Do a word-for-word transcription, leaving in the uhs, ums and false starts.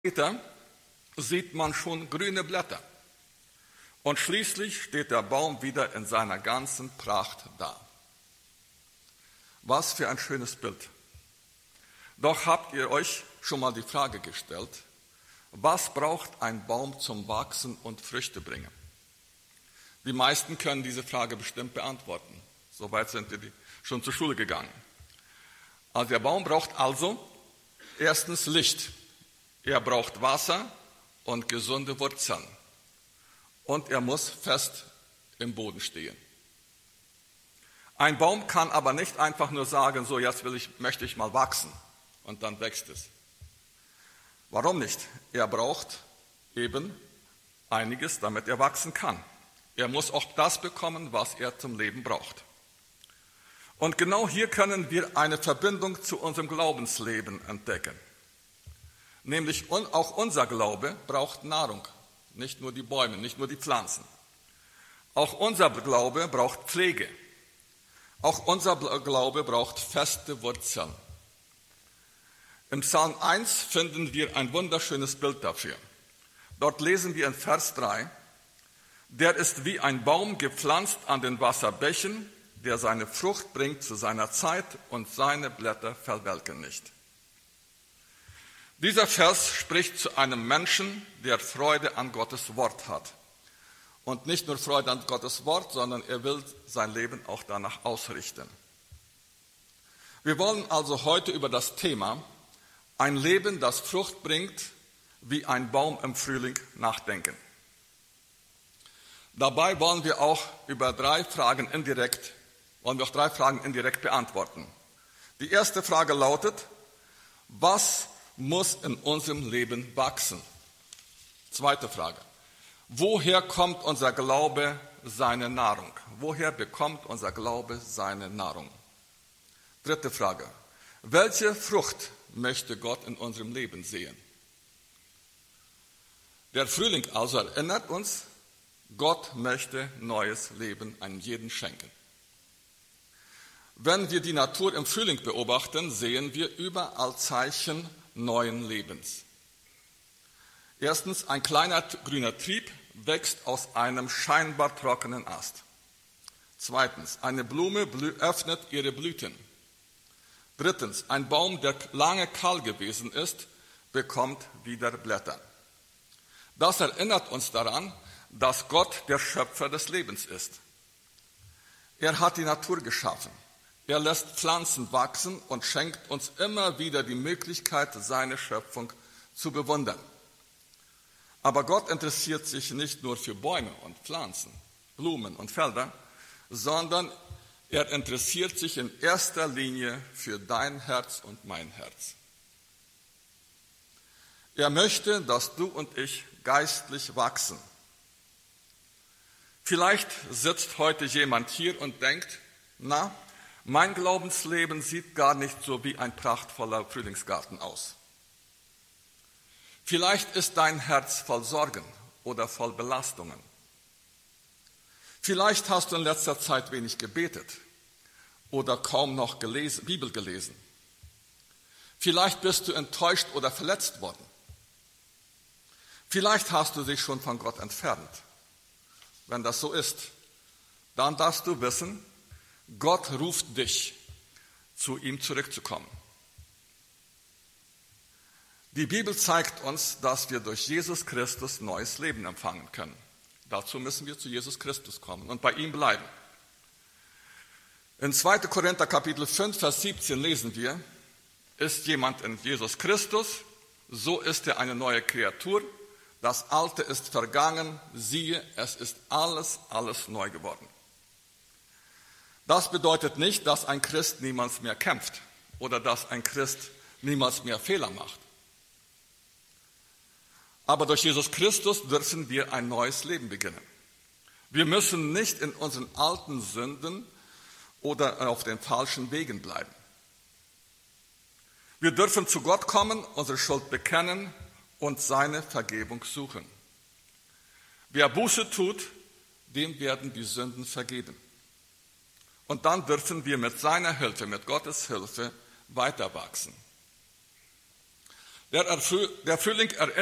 Später sieht man schon grüne Blätter. Und schließlich steht der Baum wieder in seiner ganzen Pracht da. Was für ein schönes Bild. Doch habt ihr euch schon mal die Frage gestellt, was braucht ein Baum zum Wachsen und Früchte bringen? Die meisten können diese Frage bestimmt beantworten. Soweit sind wir schon zur Schule gegangen. Also der Baum braucht also erstens Licht. Er braucht Wasser und gesunde Wurzeln. Und er muss fest im Boden stehen. Ein Baum kann aber nicht einfach nur sagen, so jetzt will ich, möchte ich mal wachsen und dann wächst es. Warum nicht? Er braucht eben einiges, damit er wachsen kann. Er muss auch das bekommen, was er zum Leben braucht. Und genau hier können wir eine Verbindung zu unserem Glaubensleben entdecken. Nämlich auch unser Glaube braucht Nahrung, nicht nur die Bäume, nicht nur die Pflanzen. Auch unser Glaube braucht Pflege. Auch unser Glaube braucht feste Wurzeln. Im Psalm eins finden wir ein wunderschönes Bild dafür. Dort lesen wir in Vers drei, der ist wie ein Baum gepflanzt an den Wasserbächen, der seine Frucht bringt zu seiner Zeit und seine Blätter verwelken nicht. Dieser Vers spricht zu einem Menschen, der Freude an Gottes Wort hat. Und nicht nur Freude an Gottes Wort, sondern er will sein Leben auch danach ausrichten. Wir wollen also heute über das Thema ein Leben, das Frucht bringt, wie ein Baum im Frühling, nachdenken. Dabei wollen wir auch über drei Fragen indirekt, wollen wir auch drei Fragen indirekt beantworten. Die erste Frage lautet, was muss in unserem Leben wachsen? Zweite Frage. Woher kommt unser Glaube seine Nahrung? Woher bekommt unser Glaube seine Nahrung? Dritte Frage. Welche Frucht möchte Gott in unserem Leben sehen? Der Frühling also erinnert uns, Gott möchte neues Leben einem jeden schenken. Wenn wir die Natur im Frühling beobachten, sehen wir überall Zeichen neuen Lebens. Erstens, ein kleiner grüner Trieb wächst aus einem scheinbar trockenen Ast. Zweitens, eine Blume öffnet ihre Blüten. Drittens, ein Baum, der lange kahl gewesen ist, bekommt wieder Blätter. Das erinnert uns daran, dass Gott der Schöpfer des Lebens ist. Er hat die Natur geschaffen. Er lässt Pflanzen wachsen und schenkt uns immer wieder die Möglichkeit, seine Schöpfung zu bewundern. Aber Gott interessiert sich nicht nur für Bäume und Pflanzen, Blumen und Felder, sondern er interessiert sich in erster Linie für dein Herz und mein Herz. Er möchte, dass du und ich geistlich wachsen. Vielleicht sitzt heute jemand hier und denkt, na, mein Glaubensleben sieht gar nicht so wie ein prachtvoller Frühlingsgarten aus. Vielleicht ist dein Herz voll Sorgen oder voll Belastungen. Vielleicht hast du in letzter Zeit wenig gebetet oder kaum noch gelesen, Bibel gelesen. Vielleicht bist du enttäuscht oder verletzt worden. Vielleicht hast du dich schon von Gott entfernt. Wenn das so ist, dann darfst du wissen, Gott ruft dich, zu ihm zurückzukommen. Die Bibel zeigt uns, dass wir durch Jesus Christus neues Leben empfangen können. Dazu müssen wir zu Jesus Christus kommen und bei ihm bleiben. In zweiter Korinther Kapitel fünf, Vers siebzehn lesen wir, ist jemand in Jesus Christus, so ist er eine neue Kreatur. Das Alte ist vergangen, siehe, es ist alles, alles neu geworden. Das bedeutet nicht, dass ein Christ niemals mehr kämpft oder dass ein Christ niemals mehr Fehler macht. Aber durch Jesus Christus dürfen wir ein neues Leben beginnen. Wir müssen nicht in unseren alten Sünden oder auf den falschen Wegen bleiben. Wir dürfen zu Gott kommen, unsere Schuld bekennen und seine Vergebung suchen. Wer Buße tut, dem werden die Sünden vergeben. Und dann dürfen wir mit seiner Hilfe, mit Gottes Hilfe weiter wachsen. Der, Erfüll, der Frühling